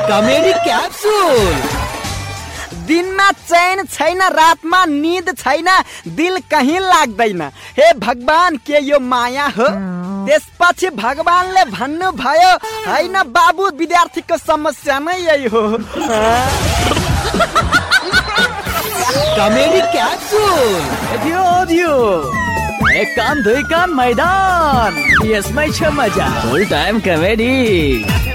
Comedy capsule. दिनमा चैन छैन, रातमा निद छैन, दिल कहीं लाग्दैन। हे भगवान के यो माया हो? त्यसपछि भगवानले भन्नुभयो हैन बाबु, विद्यार्थीको समस्या नै यही हो। Comedy capsule. दियो एक कान दुई कान मैदान, यसमै छ मजा। फुल टाइम कमेडी।